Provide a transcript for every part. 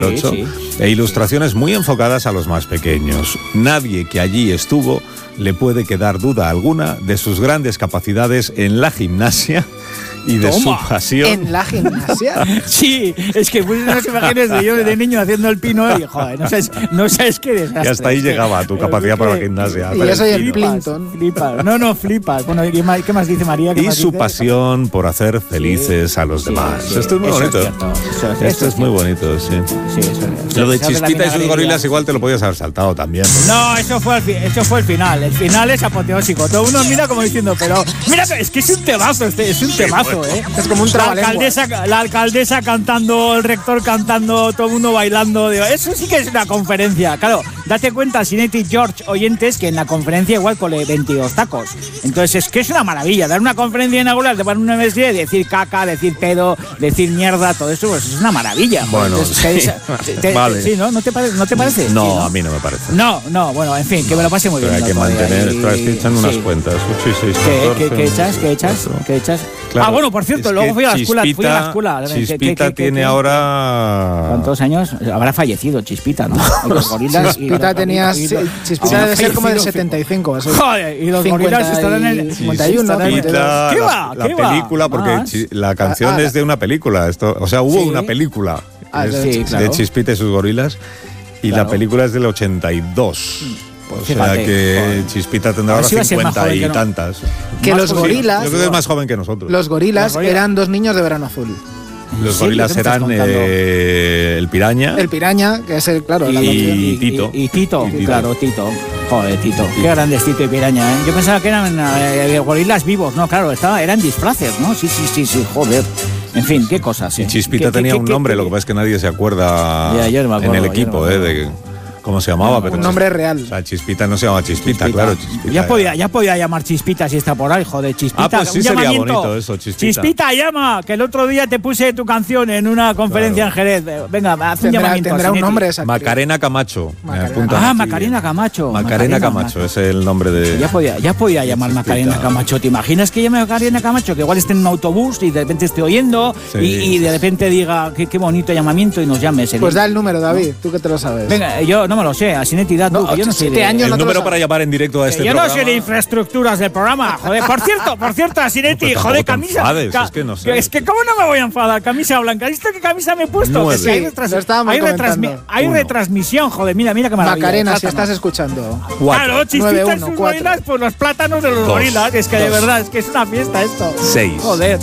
Sí. E ilustraciones muy enfocadas a los más pequeños. Nadie que allí estuvo le puede quedar duda alguna de sus grandes capacidades en la gimnasia y de su pasión. ¿En la gimnasia? Sí, es que puse unas imágenes de yo de niño haciendo el pino y joder, no sabes qué desastre. Y hasta ahí llegaba tu capacidad para la gimnasia. Y yo soy el Plinton. Flipas. No, flipas. Bueno, ¿qué más dice María? Y su pasión por hacer felices a los demás. Sí. Esto es muy bonito. Esto es muy bonito, sí. Lo de Chispita y sus gorilas igual te lo podías haber saltado también. No, eso fue el final. El final es apoteósico. Todo uno mira como diciendo, pero mira, es que es un temazo, es un temazo. Es como un trabalenguas. La alcaldesa cantando, el rector cantando, todo el mundo bailando. Eso sí que es una conferencia. Claro, date cuenta, Sinetti, George, oyentes, que en la conferencia igual cole 22 tacos. Entonces es que es una maravilla. Dar una conferencia inaugural de una universidad, decir caca, decir pedo, decir mierda, todo eso, pues es una maravilla. Bueno, entonces, vale. Sí, ¿no? ¿No te parece? No, sí, ¿no? A mí no me parece. No, bueno, en fin, que me lo pase muy bien. Pero hay que mantener, estoy echando unas cuentas. 8 y 6, 14, ¿Qué echas? Claro, bueno, por cierto, luego fui a la escuela. Chispita tiene ahora... ¿Cuántos años? Habrá fallecido Chispita, ¿no? Y los gorilas... Chispita debe ser como del 75. Joder, y los gorilas estarán en el 51. ¿Qué va? La película, porque la canción es de una película. Hubo una película de Chispita y sus gorilas, y la película es del 82. O sea que Chispita tendrá ahora 50 y tantas. Que los gorilas... Yo creo que es más joven que nosotros. Los gorilas eran dos niños de Verano Azul. Los gorilas eran el Piraña. El Piraña, que es el, claro, y Tito. Y Tito, claro, Tito. Joder, Tito. Qué grandes Tito y Piraña, ¿eh? Yo pensaba que eran gorilas vivos, ¿no? Claro, eran disfraces, ¿no? Sí, joder. En fin, qué cosas. Y Chispita tenía un nombre, lo que pasa es que nadie se acuerda en el equipo, de cómo se llamaba. Pero un nombre real. O sea, Chispita no se llama Chispita, claro. Chispita ya podía llamar Chispita si está por ahí, joder, Chispita. Pues sí sería bonito eso, Chispita. Chispita, llama, que el otro día te puse tu canción en una conferencia en Jerez. Venga, haz un llamamiento. Tendrá un nombre esa. Macarena Camacho. Macarena Camacho. Macarena Camacho es el nombre de... Ya podía llamar Macarena Camacho. ¿Te imaginas que llame Macarena Camacho? Que igual esté en un autobús y de repente esté oyendo y de repente diga qué bonito llamamiento y nos llame. Pues da el número, David, tú que te lo sabes. Venga, yo no me lo sé, así tú, yo no sé el número para llamar en directo a este programa. Yo no sé de infraestructuras del programa, joder. Por cierto, Asinetti, joder, camisa. Es que no sé. Es que cómo no me voy a enfadar, camisa blanca. ¿Viste qué camisa me he puesto? Sí, hay retransmisión, joder, mira qué maravilla. Macarena, si estás escuchando. Claro, Chispita y sus gorilas, pues los plátanos de los gorilas. Es que de verdad, es que es una fiesta esto. 6. Joder.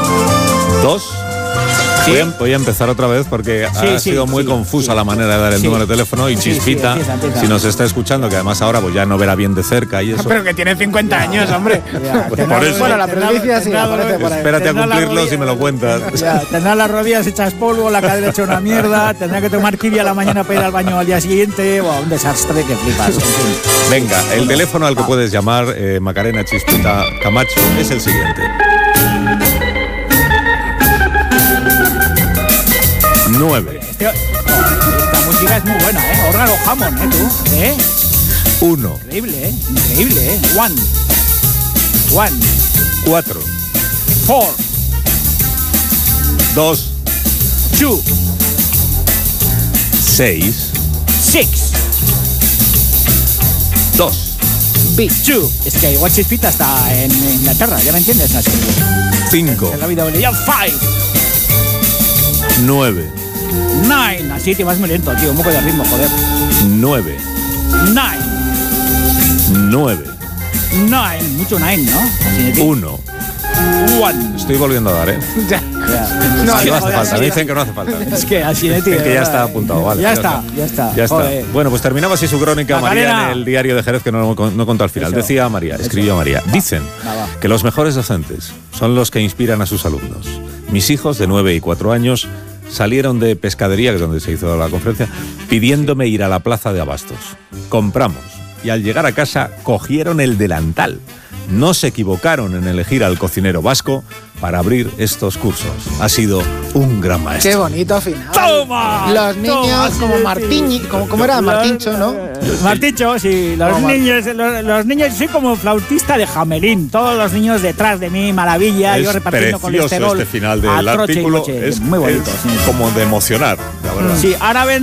2. Voy a empezar otra vez porque ha sido muy confusa la manera de dar el número de teléfono y Chispita, empieza. si nos está escuchando, que además ahora pues ya no verá bien de cerca y eso. Pero que tiene 50 años, hombre. Por eso. Bueno, la presbicia sí aparece por ahí. Espérate a cumplirlo si me lo cuentas. Tendrá las rodillas hechas polvo, la cadera hecha una mierda, tendrá que tomar kiwi a la mañana para ir al baño al día siguiente. Un desastre que flipas. Venga, el teléfono al que puedes llamar, Macarena Chispita Camacho, es el siguiente. 9. Esta música es muy buena, Órgano Hammond, tú, 1. Increíble, 1. 4. 4. 2. 2. 6. 6. 2. Big 2. Es que igual Chispita está en Inglaterra, ¿ya me entiendes? 5. En la vida ya 5. 9. 9. Así te vas muy lento, tío. Un poco de ritmo, joder. 9. 9. Mucho 9, ¿no? 1. Estoy volviendo a dar, No hace falta. Me dicen que no hace falta. Es que así de tío. Que ya está apuntado, vale. Ya está. Bueno, pues terminaba así su crónica María en el diario de Jerez, que no contó al final. Eso. Decía María, escribió María. Dicen que los mejores docentes son los que inspiran a sus alumnos. Mis hijos de 9 y 4 años salieron de pescadería, que es donde se hizo la conferencia, pidiéndome ir a la plaza de abastos. Compramos y al llegar a casa cogieron el delantal. no se equivocaron en elegir al cocinero vasco para abrir estos cursos. Ha sido un gran maestro. Qué bonito final. ¡Toma! Los niños como Martín, ¿cómo era? Martincho, ¿no? Martincho, sí. Los niños, soy como flautista de Jamelín. Todos los niños detrás de mí, maravilla. Yo repartiendo colesterol. Este final del artículo es muy bonito. como de emocionar, la verdad. Sí, ahora ven